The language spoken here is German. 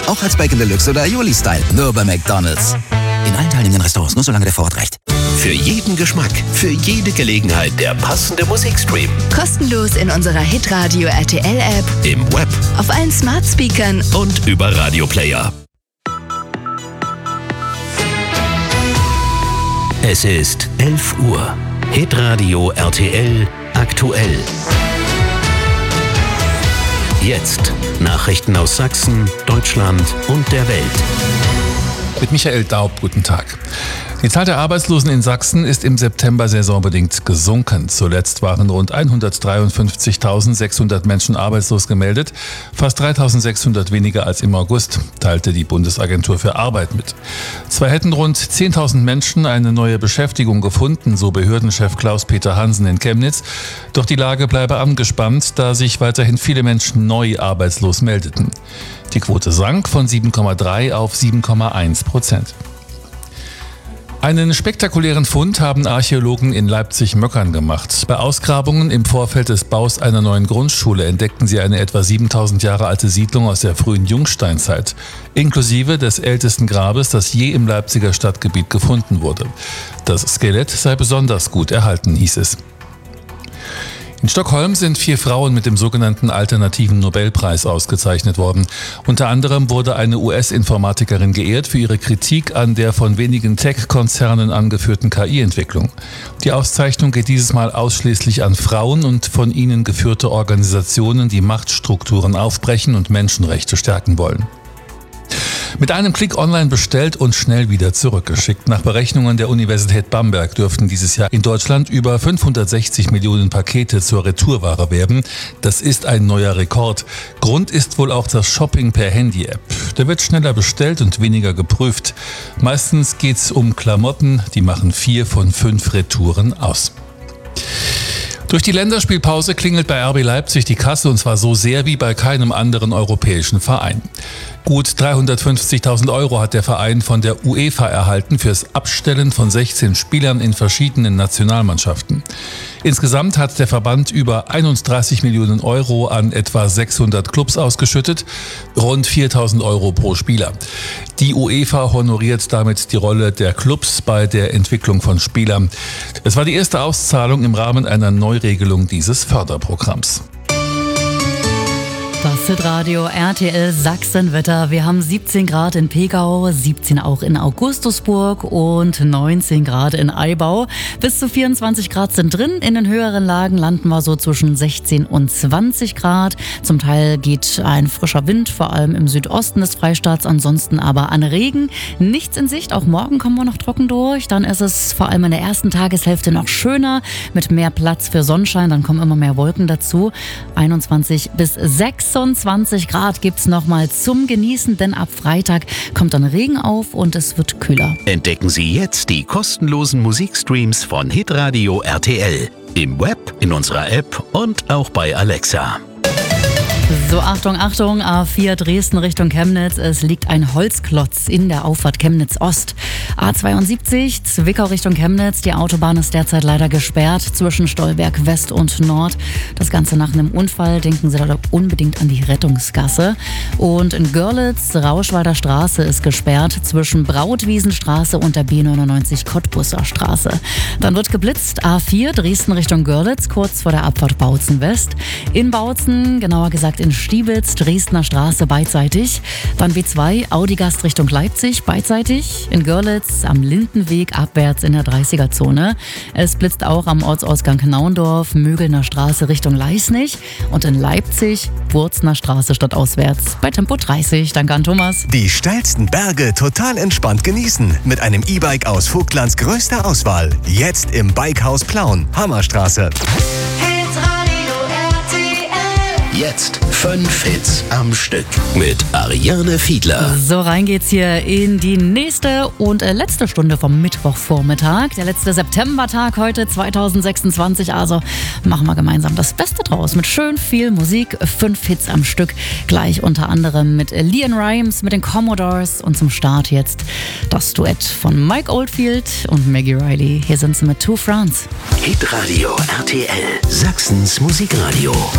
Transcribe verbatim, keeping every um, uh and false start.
Auch als Bacon Deluxe oder Aioli-Style. Nur bei McDonald's. In allen teilnehmenden Restaurants, nur solange der Vorrat reicht. Für jeden Geschmack, für jede Gelegenheit der passende Musikstream. Kostenlos in unserer Hitradio R T L-App, Im Web, auf allen Smart Speakern und über Radioplayer. Es ist elf Uhr. Hitradio R T L aktuell. Jetzt Nachrichten aus Sachsen, Deutschland und der Welt. Mit Michael Daub, guten Tag. Die Zahl der Arbeitslosen in Sachsen ist im September saisonbedingt gesunken. Zuletzt waren rund hundertdreiundfünfzigtausendsechshundert Menschen arbeitslos gemeldet, fast dreitausendsechshundert weniger als im August, teilte die Bundesagentur für Arbeit mit. Zwar hätten rund zehntausend Menschen eine neue Beschäftigung gefunden, so Behördenchef Klaus-Peter Hansen in Chemnitz, doch die Lage bleibe angespannt, da sich weiterhin viele Menschen neu arbeitslos meldeten. Die Quote sank von sieben Komma drei auf sieben Komma eins Prozent. Einen spektakulären Fund haben Archäologen in Leipzig-Möckern gemacht. Bei Ausgrabungen im Vorfeld des Baus einer neuen Grundschule entdeckten sie eine etwa siebentausend Jahre alte Siedlung aus der frühen Jungsteinzeit, inklusive des ältesten Grabes, das je im Leipziger Stadtgebiet gefunden wurde. Das Skelett sei besonders gut erhalten, hieß es. In Stockholm sind vier Frauen mit dem sogenannten alternativen Nobelpreis ausgezeichnet worden. Unter anderem wurde eine U S-Informatikerin geehrt für ihre Kritik an der von wenigen Tech-Konzernen angeführten K I-Entwicklung. Die Auszeichnung geht dieses Mal ausschließlich an Frauen und von ihnen geführte Organisationen, die Machtstrukturen aufbrechen und Menschenrechte stärken wollen. Mit einem Klick online bestellt und schnell wieder zurückgeschickt. Nach Berechnungen der Universität Bamberg dürften dieses Jahr in Deutschland über fünfhundertsechzig Millionen Pakete zur Retourware werden. Das ist ein neuer Rekord. Grund ist wohl auch das Shopping per Handy-App. Da wird schneller bestellt und weniger geprüft. Meistens geht's um Klamotten, die machen vier von fünf Retouren aus. Durch die Länderspielpause klingelt bei R B Leipzig die Kasse, und zwar so sehr wie bei keinem anderen europäischen Verein. Gut dreihundertfünfzigtausend Euro hat der Verein von der UEFA erhalten fürs Abstellen von sechzehn Spielern in verschiedenen Nationalmannschaften. Insgesamt hat der Verband über einunddreißig Millionen Euro an etwa sechshundert Clubs ausgeschüttet, rund viertausend Euro pro Spieler. Die UEFA honoriert damit die Rolle der Clubs bei der Entwicklung von Spielern. Es war die erste Auszahlung im Rahmen einer Neuregelung dieses Förderprogramms. Das Hitradio R T L Sachsenwetter. Wir haben siebzehn Grad in Pegau, siebzehn auch in Augustusburg und neunzehn Grad in Aibau. Bis zu vierundzwanzig Grad sind drin. In den höheren Lagen landen wir so zwischen sechzehn und zwanzig Grad. Zum Teil geht ein frischer Wind, vor allem im Südosten des Freistaats. Ansonsten aber an Regen nichts in Sicht. Auch morgen kommen wir noch trocken durch. Dann ist es vor allem in der ersten Tageshälfte noch schöner mit mehr Platz für Sonnenschein. Dann kommen immer mehr Wolken dazu. einundzwanzig bis sechsundzwanzig Grad gibt's nochmal zum Genießen, denn ab Freitag kommt dann Regen auf und es wird kühler. Entdecken Sie jetzt die kostenlosen Musikstreams von Hitradio R T L. Im Web, in unserer App und auch bei Alexa. So, Achtung, Achtung, A vier Dresden Richtung Chemnitz. Es liegt ein Holzklotz in der Auffahrt Chemnitz-Ost. A zweiundsiebzig, Zwickau Richtung Chemnitz. Die Autobahn ist derzeit leider gesperrt zwischen Stolberg West und Nord. Das Ganze nach einem Unfall. Denken Sie da unbedingt an die Rettungsgasse. Und in Görlitz, Rauschwalder Straße ist gesperrt zwischen Brautwiesenstraße und der B neunundneunzig Cottbusser Straße. Dann wird geblitzt. A vier Dresden Richtung Görlitz, kurz vor der Abfahrt Bautzen West. In Bautzen, genauer gesagt in Stiebitz, Dresdner Straße beidseitig. Dann B zwei, Audigast Richtung Leipzig, beidseitig. In Görlitz am Lindenweg abwärts in der dreißiger-Zone. Es blitzt auch am Ortsausgang Naundorf, Mögelner Straße Richtung Leisnig. Und in Leipzig, Wurzner Straße stadtauswärts bei Tempo dreißig. Danke an Thomas. Die steilsten Berge total entspannt genießen. Mit einem E-Bike aus Vogtlands größter Auswahl. Jetzt im Bikehaus Plauen, Hammerstraße. Jetzt fünf Hits am Stück mit Ariane Fiedler. So, rein geht's hier in die nächste und äh, letzte Stunde vom Mittwochvormittag. Der letzte Septembertag heute zweitausendsechsundzwanzig. Also machen wir gemeinsam das Beste draus mit schön viel Musik. Fünf Hits am Stück. Gleich unter anderem mit LeAnn Rimes, mit den Commodores. Und zum Start jetzt das Duett von Mike Oldfield und Maggie Riley. Hier sind sie mit Two France. Hitradio R T L, Sachsens Musikradio.